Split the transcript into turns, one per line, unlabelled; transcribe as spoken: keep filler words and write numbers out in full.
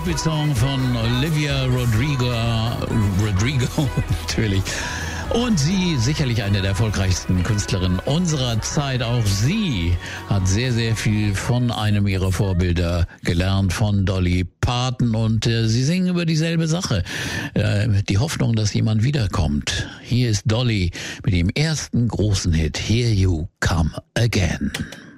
Stupid Song von Olivia Rodrigo, Rodrigo natürlich. Und sie, sicherlich eine der erfolgreichsten Künstlerinnen unserer Zeit. Auch sie hat sehr, sehr viel von einem ihrer Vorbilder gelernt, von Dolly Parton. Und äh, sie singen über dieselbe Sache. Äh, die Hoffnung, dass jemand wiederkommt. Hier ist Dolly mit dem ersten großen Hit, Here You Come Again.